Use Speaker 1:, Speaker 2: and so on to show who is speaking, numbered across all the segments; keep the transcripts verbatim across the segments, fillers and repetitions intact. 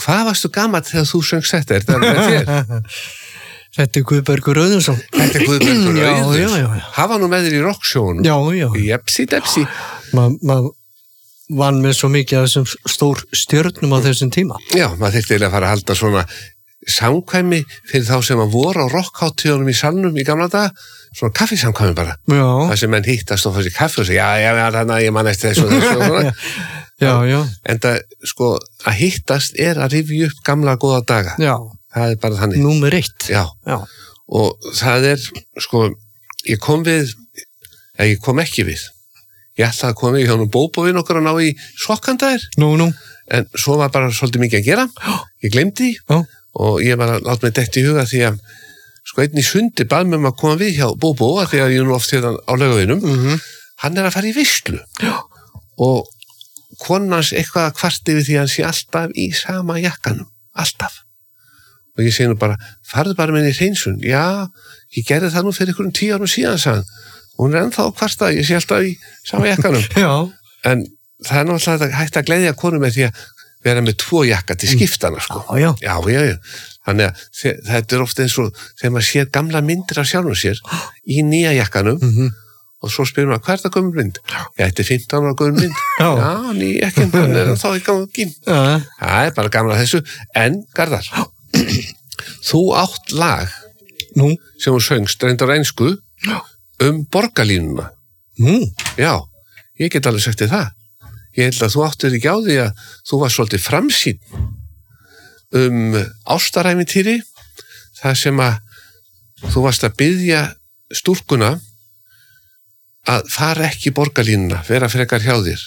Speaker 1: Hvað varstu gamall þegar þú söngst þetta? Er þetta með þér?
Speaker 2: Þetta er Guðbergur Auðunsson.
Speaker 1: Þetta er Guðbergur
Speaker 2: Já, já, já,
Speaker 1: Auðunsson.
Speaker 2: já.
Speaker 1: Hafa nú með þér í rocksjónum.
Speaker 2: Já, já.
Speaker 1: Jepsi, depsi.
Speaker 2: Maður ma vann með svo mikið af þessum stór stjörnum á þessum tíma.
Speaker 1: Já, maður þyrfti eiginlega að fara að halda svona samkvæmi fyrir þá sem að voru á rockháttíðunum í salnum í gamla daga, svona kaffisamkvæmi bara.
Speaker 2: Já.
Speaker 1: Það sem menn hittast og fá sér kaffi og segja, já, já, já, þannig að ég man eftir þessu og þessu og svona.
Speaker 2: Já, já.
Speaker 1: En það, sko, að hittast er að rifja upp gamla góða daga.
Speaker 2: Já.
Speaker 1: Það er bara þannig.
Speaker 2: Númer eitt.
Speaker 1: Já.
Speaker 2: Já.
Speaker 1: Og það er, sko, ég kom við, eða ég kom ekki við. Ég ætlaði að koma í hjá nú bóbóvinn okkur að ná í sokkandæðir.
Speaker 2: Nú, nú.
Speaker 1: En svo var bara svolítið mikið að gera. Ég glemdi því.
Speaker 2: Já.
Speaker 1: Og ég var að láta mig dett í huga því að, sko, einn í Sundi bað mér um að koma við hjá bóbó, að því að ég er nú oft hérna á Laugaveginum.
Speaker 2: Mm-hmm.
Speaker 1: Hann er að fara í veislu.
Speaker 2: Já.
Speaker 1: Og konans eitthvað að kvarti við því að hann sé alltaf í sama jakkanum. Alltaf. Og ég segi nú bara, farðu bara með henni í hreinsun. Já, ég gerði það nú fyrir einhverjum tíu árum síðan, sagði hann. Hún er ennþá kvarta, ég sé alltaf í sama jakkanum.
Speaker 2: Já.
Speaker 1: En það er náttúrulega hægt að gleðja konu með því að vera með tvo jakka til skiptana, sko.
Speaker 2: Já, já.
Speaker 1: Já, já, já. Þannig að þetta er ofta eins og þegar maður sér gamla myndir af sjálfum sér í nýja jakkanum
Speaker 2: Mm-hmm.
Speaker 1: og svo spyrir maður, hvað er það gömul mynd? Já, þetta er fimmtán ára gömul mynd.
Speaker 2: Já.
Speaker 1: Já, nýja jakkin, þannig er þá í gangin.
Speaker 2: Já.
Speaker 1: Það er bara gamla þessu. En, Garðar, þú átt lag
Speaker 2: Nú.
Speaker 1: sem þú söngst reyndar á ensku um borgarlínuna.
Speaker 2: Nú.
Speaker 1: Já, ég get alveg sagt þér það. Ég held að þú áttir ekki á því að þú var svolítið framsýn um ástarævintýri, það sem að þú varst að biðja stúlkuna að fara ekki í borgarlínuna, vera frekar hjá þér.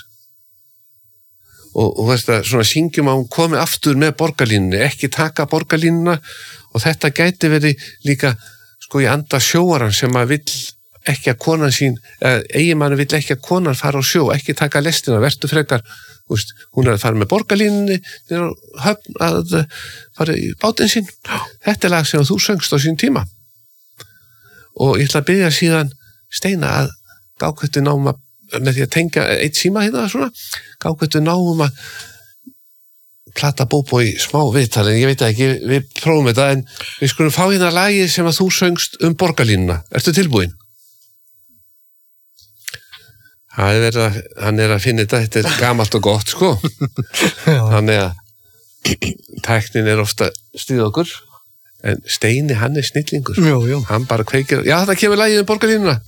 Speaker 1: Og þú veist að svona syngjum að hún komi aftur með borgarlínunni, ekki taka borgarlínuna, og þetta gæti verið líka sko í anda sjóaran sem að vill ekki að konan sín, eða eiginmanni vill ekki að konan fara á sjó, ekki taka lestina, vertu frekar, veist, hún er að fara með borgarlínunni, niður á höfn að fara í bátinn sín. Þetta er lag sem þú söngst á sín tíma. Og ég ætla að biðja síðan Steina að gákvættu náum að, með því að tengja eitt síma hérna svona, gákvættu náum að plata bóbó í smá viðtal, en ég veit ekki, við prófum þetta, en við skulum fá hérna lagið sem að þú söngst um borgarlínuna. Ertu tilbúin? Það er verið að, hann er að finna þetta, þetta er gamalt og gott, sko. Þannig að tæknin er ofta stríð okkur, en Steini, hann er snillingur.
Speaker 2: Jú, jú.
Speaker 1: Hann bara kveikir, já, það kemur lagið um borgarlínuna.